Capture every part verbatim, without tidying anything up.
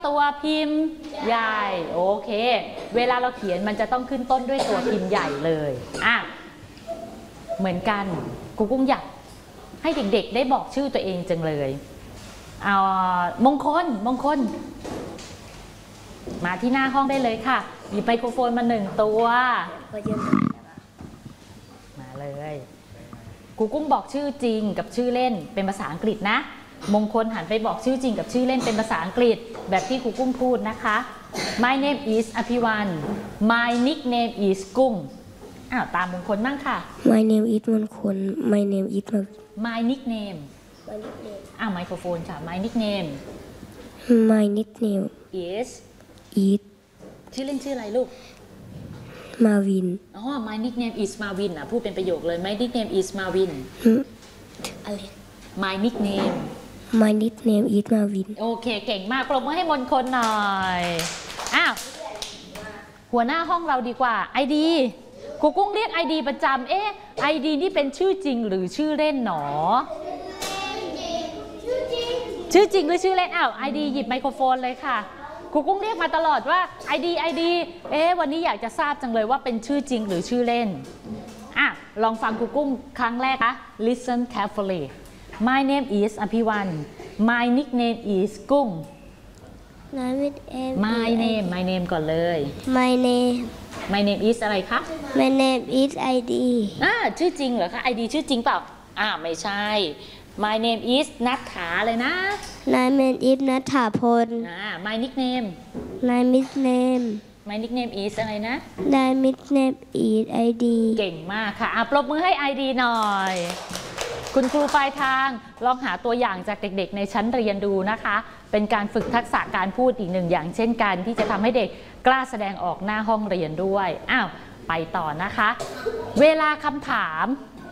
ตัวพิมพ์ใหญ่โอเคเวลาเราเขียนมันจะต้องขึ้นต้นด้วยตัวพิมพ์ใหญ่เลยอ่ะเหมือนกันกูกุ้งอยากให้เด็กๆได้บอกชื่อตัวเองจังเลยเอามงคลมงคลมาที่หน้าห้องได้เลยค่ะหยิบไมโครโฟนมาหนึ่งตัวมาเลยกูกุ้งบอกชื่อจริงกับชื่อเล่นเป็นภาษาอังกฤษนะมงคลหันไปบอกชื่อจริงกับชื่อเล่นเป็นภาษาอังกฤษแบบที่ครูกุ้งพูดนะคะ My name is อภิวัน My nickname is กุ้งอ้าวตามมงคลบ้างค่ะ My name is มงคล My name is My nickname อ้าวไมโครโฟนค่ะ My nickname My nickname is is ชื่อเล่นชื่ออะไรลูก Marvin อ๋อ My nickname is Marvin อ่ะพูดเป็นประโยคเลย My nickname is Marvin อะไร My nickname My nickname is Marvin โอเคเก่งมากปรบมือให้มนคนหน่อยอ้าวหัวหน้าห้องเราดีกว่า ไอ ดี ครูกุ้งเรียก ไอ ดี ประจำเอ๊ะ ไอ ดี นี่เป็นชื่อจริงหรือชื่อเล่นหนอชื่อจริงหรือชื่อเล่นอ้าว ไอ ดี หยิบไมโครโฟนเลยค่ะครูกุ้งเรียกมาตลอดว่า ไอ ดี ไอ ดี เอ๊ะวันนี้อยากจะทราบจังเลยว่าเป็นชื่อจริงหรือชื่อเล่นอ่ะลองฟังครูกุ้งครั้งแรกนะ Listen carefully My name is อภิวัน My nickname is กุ้ง My name My name ก่อนเลย My name My name is อะไรคะ My name is ไอ ดีอ่าชื่อจริงเหรอคะ ไอ ดี ชื่อจริงเปล่าอ่าไม่ใช่ My name is นัทธาเลยนะ My name is ณัฐพลอ่า My nickname My nickname My nickname is อะไรนะ My nickname is ไอ ดีเก่งมากค่ะอ่ะปรบมือให้ ไอ ดี หน่อยคุณครูปลายทางลองหาตัวอย่างจากเด็กๆในชั้นเรียนดูนะคะเป็นการฝึกทักษะการพูดอีกหนึ่งอย่างเช่นกันที่จะทำให้เด็กกล้าแสดงออกหน้าห้องเรียนด้วยอ้าวไปต่อนะคะเวลาคำถาม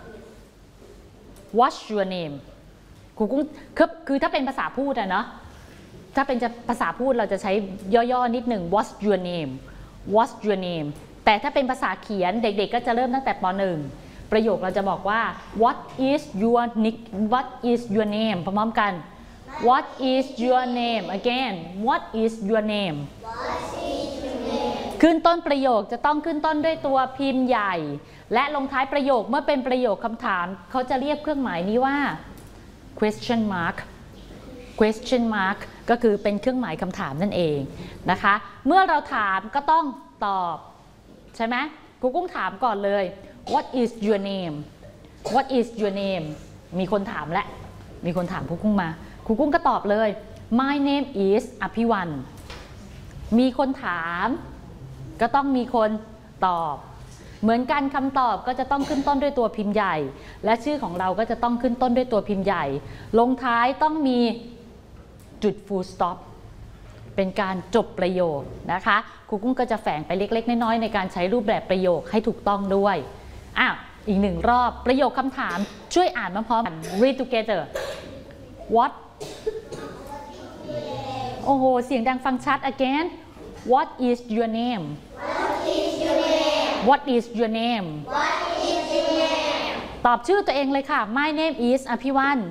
What's your name ครูกุ้งคือคือถ้าเป็นภาษาพูดอะเนาะถ้าเป็นภาษาพูดเราจะใช้ย่อๆนิดหนึ่ง What's your name What's your name แต่ถ้าเป็นภาษาเขียนเด็กๆก็จะเริ่มตั้งแต่ป หนึ่งประโยคเราจะบอกว่า What is your nick What is your name พร้อมๆกัน What is your name again What is your name ขึ้นต้นประโยคจะต้องขึ้นต้นด้วยตัวพิมพ์ใหญ่และลงท้ายประโยคเมื่อเป็นประโยคคำถามเขาจะเรียกเครื่องหมายนี้ว่า question mark question mark ก็คือเป็นเครื่องหมายคำถามนั่นเองนะคะเมื่อเราถามก็ต้องตอบใช่ไหมกูกุ้งถามก่อนเลยWhat is your name What is your name มีคนถามและมีคนถามครูกุ้งมาครูกุ้งก็ตอบเลย My name is อภิวันมีคนถามก็ต้องมีคนตอบเหมือนกันคำตอบก็จะต้องขึ้นต้นด้วยตัวพิมพ์ใหญ่และชื่อของเราก็จะต้องขึ้นต้นด้วยตัวพิมพ์ใหญ่ลงท้ายต้องมีจุด full stop เป็นการจบประโยคนะคะครูกุ้งก็จะแฝงไปเล็กๆน้อยๆในการใช้รูปแบบประโยคให้ถูกต้องด้วยอ้าวอีกหนึ่งรอบประโยคคำถามช่วยอ่านมาพร้อมกัน read together what โอ้โหเสียงดังฟังชัด again what is your name what is your name ตอบชื่อตัวเองเลยค่ะ my name is อภิวัน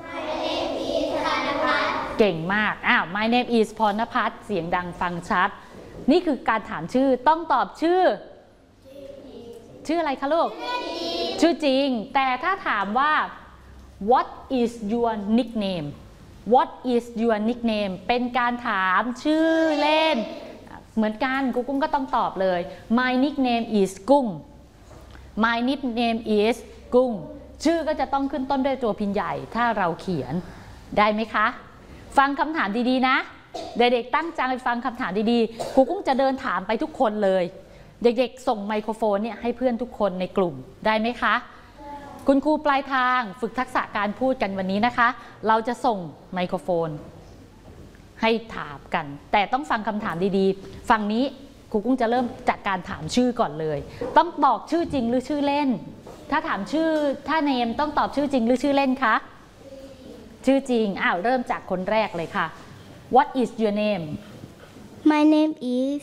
เก่งมากอ้าว my name is พรณพัฒน์เสียงดังฟังชัดนี่คือการถามชื่อต้องตอบชื่อชื่ออะไรคะลูกชื่อจริงแต่ถ้าถามว่า what is your nickname what is your nickname เป็นการถามชื่อเล่นเหมือนกันกูกุ้งก็ต้องตอบเลย my nickname is กุ้ง my nickname is กุ้งชื่อก็จะต้องขึ้นต้นด้วยตัวพิมพ์ใหญ่ถ้าเราเขียนได้ไหมคะฟังคำถามดีๆนะเด็กๆตั้งใจฟังคำถามดีๆครูกุ้งจะเดินถามไปทุกคนเลยเด็กๆส่งไมโครโฟนเนี่ยให้เพื่อนทุกคนในกลุ่มได้ไหมคะคุณครูปลายทางฝึกทักษะการพูดกันวันนี้นะคะเราจะส่งไมโครโฟนให้ถามกันแต่ต้องฟังคำถามดีๆฝั่งนี้ครูกุ้งจะเริ่มจากการถามชื่อก่อนเลยต้องบอกชื่อจริงหรือชื่อเล่นถ้าถามชื่อถ้าเนมต้องตอบชื่อจริงหรือชื่อเล่นคะชื่อจริงอ้าวเริ่มจากคนแรกเลยค่ะ What is your name My name is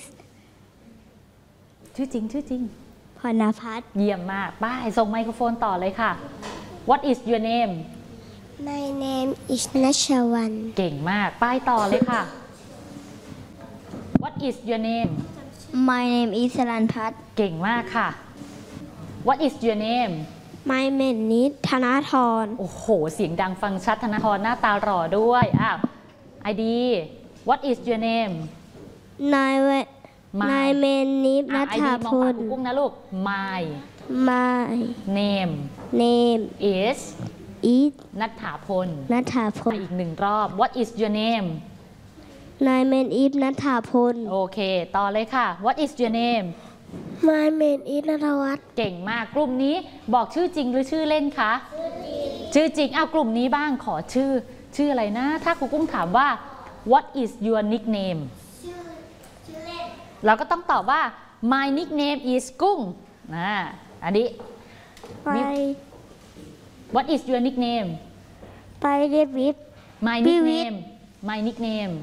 ชื่อจริงชื่อจริงพรณพัฒน์เยี่ยมมากป้ายส่งไมโครโฟนต่อเลยค่ะ What is your name My name is นัชวันเก่งมากป้ายต่อเลยค่ะ is your name My name is สรัญพัฒน์เก่งมากค่ะ What is your name My name is ธนาธรโอ้โหเสียงดังฟังชัดธนาธรหน้าตาหล่อด้วยอ้าว ไอ ดี What is your name My My name is อ่ะนัไอฐดีมองพปากลครูกุ้งนะลูก My My name name is is นัทธาพลนัฐพลอีกหนึ่งรอบ What is your name My name is นัฐพลโอเค ต่อเลยค่ะ What is your name My name is ณัฐวัฒน์เก่งมากกลุ่มนี้บอกชื่อจริงหรือชื่อเล่นคะชื่อจริงเอากลุ่มนี้บ้างขอชื่อชื่ออะไรนะ ถ้าครูกุ้งถามว่า What is your nickname เราก็ต้องตอบว่า My nickname is กุ้งอ่าอันนี้ไป What is your nickname ไปเดวิด My วิวิท nickname My nickname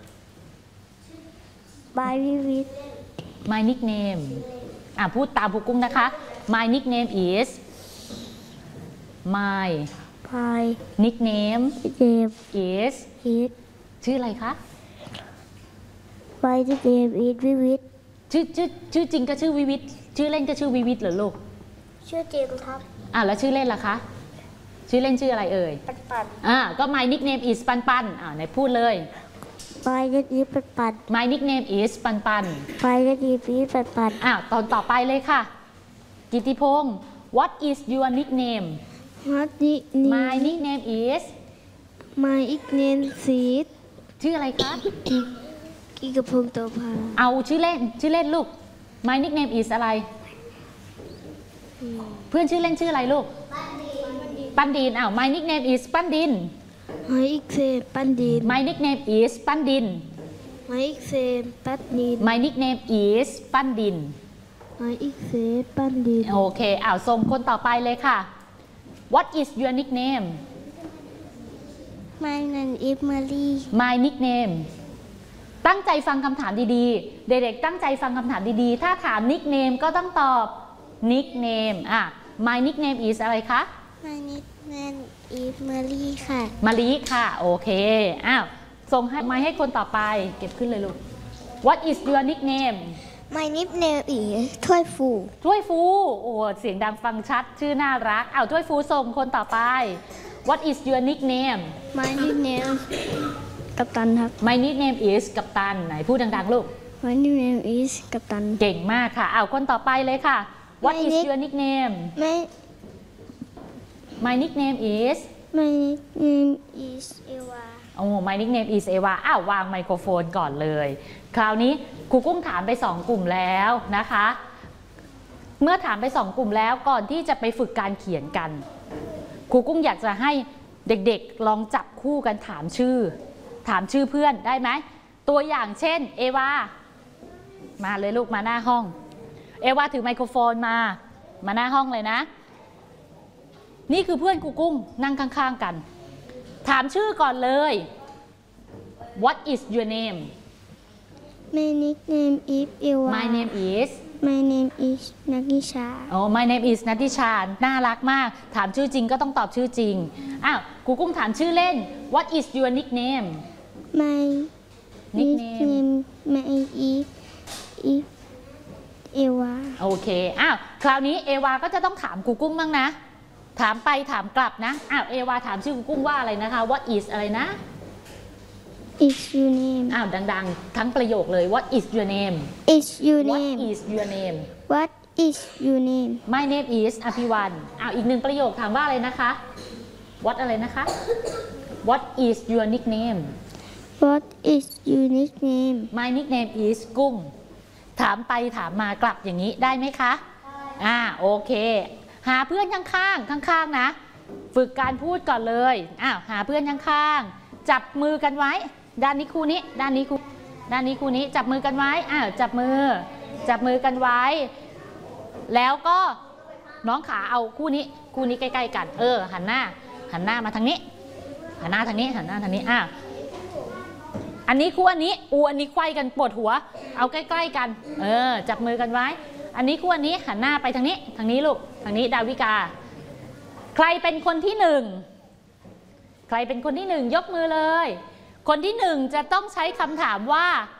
ไปวิวิท My nickname อ่ะพูดตามครูกุ้งนะคะ My nickname is My ไป nickname เดฟ is อีทชื่ออะไรคะไปเดฟอีทวิวิทชื่อชื่อชื่อจริงก็ชื่อวิวิทชื่อเล่นก็ชื่อวิวิทเหรอลูกชื่อจริงครับอ่ะแล้วชื่อเล่นล่ะคะชื่อเล่นชื่ออะไรเอ่ยปันปันอ่ะก็ My nickname is ปันปันอ่ะไหนพูดเลยไปเดวิดปันปัน My nickname is ปันปันไปเดวิดปันปันอ่ะตอนต่อไปเลยค่ะ กิติพงศ์ What is your nickname What is My nickname is My nickname is ชื่ออะไรคะกิกพงศ์โตภาเอาชื่อเล่นชื่อเล่นลูก My nickname is อะไร เพื่อนชื่อเล่นชื่ออะไรลูก ปันดินอ้าว My nickname is ปันดิน My nickname ปันดิน My nickname is ปันดิน My nickname ปันดิน My nickname is ปันดิน My nickname ปันดินโอเคอ้าวส่งคนต่อไปเลยค่ะ What is your nickname My name is Mary My nickname ตั้งใจฟังคำถามดีๆ เด็กๆตั้งใจฟังคำถามดีๆ ถ้าถาม nickname ก็ต้องตอบ nickname อ่ะ My nickname is อะไรคะ My nickname is Mary ค่ะมาลีค่ะ โอเคอ้าวส่งให้ไม้ให้คนต่อไป เก็บขึ้นเลยลูก What is your nickname My nickname is ถ้วยฟูถ้วยฟูโอ้เสียงดังฟังชัดชื่อน่ารักอ้าวถ้วยฟูส่งคนต่อไป What is your nickname My nickname กัปตันครับ My nickname is กัปตันไหนพูดดังๆลูก My nickname is กัปตันเก่งมากค่ะอ้าวคนต่อไปเลยค่ะ What My is nick- your nickname My My nickname is My nickname is Eva โอ้ My nickname is Eva อ้าววางไมโครโฟนก่อนเลย คราวนี้ครูกุ้งถามไปสองกลุ่มแล้วนะคะ เมื่อถามไปสองกลุ่มแล้วก่อนที่จะไปฝึกการเขียนกันครูกุ้งอยากจะให้เด็กๆลองจับคู่กันถามชื่อ ถามชื่อเพื่อนได้ไหมตัวอย่างเช่นเอวามาเลยลูกมาหน้าห้องเอวาถือไมโครโฟนมามาหน้าห้องเลยนะนี่คือเพื่อนครูกุ้งนั่งข้างๆกันถามชื่อก่อนเลย What is your name My nickname is Eva My name is My name is นักนิชาโอ้ My name is นัทธิชาน่ารักมากถามชื่อจริงก็ต้องตอบชื่อจริงอ้าวครูกุ้งถามชื่อเล่น What is your nickname My nickname My is is Eva โอเคอ้าวคราวนี้เอวาก็จะต้องถามครูกุ้งบ้างนะถามไปถามกลับนะอ้าวเอวาถามชื่อครูกุ้งว่าอะไรนะคะ What is อะไรนะ is your name อ้าวดังๆทั้งประโยคเลย What is your name is your What name is your name What is your name My name is อภิวันอ้าวอีกหนึ่งประโยคถามว่าอะไรนะคะ What อะไรนะคะ What is your nickname What is your nickname My nickname is กุ้งถามไปถามมากลับอย่างนี้ได้ไหมคะอ่าโอเคหาเพื่อนข้างๆข้างๆนะฝึกการพูดก่อนเลยอ้าวหาเพื่อนข้างๆจับมือกันไว้ด้านนี้คู่นี้ด้านนี้คู่ด้านนี้คู่นี้จับมือกันไว้อ้าวจับมือจับมือกันไว้ แล้วก็น้องขาเอาคู่นี้คู่นี้ใกล้ๆกันเออหันหน้าหันหน้ามาทางนี้หันหน้าทางนี้หันหน้าทางนี้อ่ะอันนี้คู่อันนี้อูอันนี้ไขว้กันปวดหัวเอาใกล้ๆกันเออจับมือกันไว้อันนี้คู่อันนี้หันหน้าไปทางนี้ทางนี้ลูกทางนี้ดาวิกาใครเป็นคนที่หนึ่งใครเป็นคนที่หนึ่งยกมือเลยคนที่หนึ่งจะต้องใช้คำถามว่า